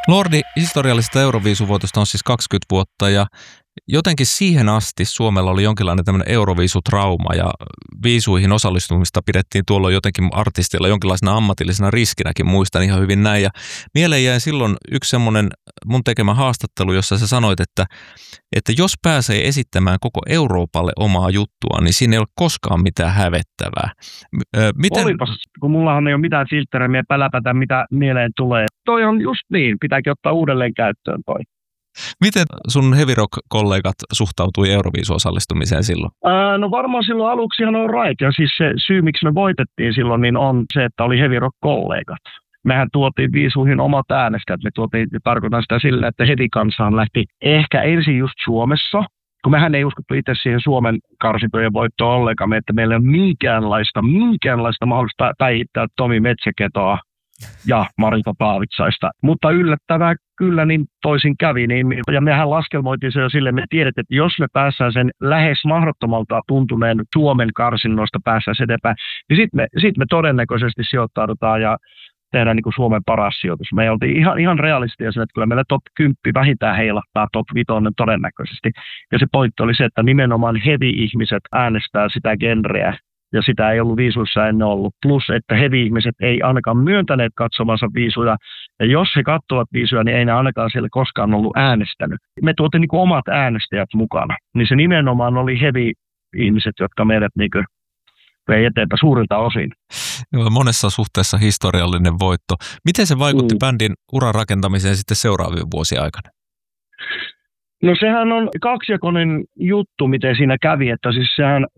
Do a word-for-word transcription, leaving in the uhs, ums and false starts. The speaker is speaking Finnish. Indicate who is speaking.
Speaker 1: Lordi, historiallisesta euroviisuvuotosta on siis kaksikymmentä vuotta ja jotenkin siihen asti Suomella oli jonkinlainen tämmöinen euroviisutrauma ja viisuihin osallistumista pidettiin tuolloin jotenkin artistilla jonkinlaisena ammatillisena riskinäkin, muistan ihan hyvin näin. Ja mieleen jäi silloin yksi semmoinen mun tekemä haastattelu, jossa sä sanoit, että, että jos pääsee esittämään koko Euroopalle omaa juttua, niin siinä ei ole koskaan mitään hävettävää. Miten...
Speaker 2: Olipas, kun mullahan ei ole mitään filtterejä päläpätä, mitä mieleen tulee. Toi on just niin, pitääkin ottaa uudelleen käyttöön toi.
Speaker 1: Miten sun heavy rock-kollegat suhtautui Euroviisu-osallistumiseen silloin?
Speaker 2: Ää, no varmaan silloin aluksi ihan on right. Ja siis se syy, miksi me voitettiin silloin, niin on se, että oli heavy rock-kollegat. Mehän tuotiin viisuihin omat äänestäjät. Me tuotiin, tarkoitan sitä sillä, että heti kansaan lähti ehkä ensin just Suomessa, kun mehän ei uskottu itse siihen Suomen karsintojen voittoon ollenkaan, että meillä ei ole minkäänlaista, minkäänlaista mahdollista päihittää Tomi Metsäketoa ja Marita Paavitsaista. Mutta yllättävää kyllä niin toisin kävi. Niin, ja mehän laskelmoitiin se jo sille, me tiedettiin, että jos me päässään sen lähes mahdottomalta tuntuneen Suomen karsinnoista päässään eteenpäin, niin sitten me, sit me todennäköisesti sijoittaudutaan ja tehdään niin kuin Suomen paras sijoitus. Me oltiin ihan, ihan realistia sen, että kyllä meillä top kymmenen vähintään heilahtaa top viisi todennäköisesti. Ja se pointti oli se, että nimenomaan heavy-ihmiset äänestää sitä genreä. Ja sitä ei ollut viisuissa ennen ollut. Plus, että heavy-ihmiset ei ainakaan myöntäneet katsomansa viisuja. Ja jos he katsovat viisuja, niin ei ne ainakaan siellä koskaan ollut äänestänyt. Me tuotiin niin kuin omat äänestäjät mukana. Niin se nimenomaan oli heavy-ihmiset, jotka meidät niin kuin vei eteenpäin suurilta osin.
Speaker 1: Joo, monessa suhteessa historiallinen voitto. Miten se vaikutti mm. bändin uran rakentamiseen sitten seuraavien vuosien aikana?
Speaker 2: No sehän on kaksijakoinen juttu, miten siinä kävi, että siis sehän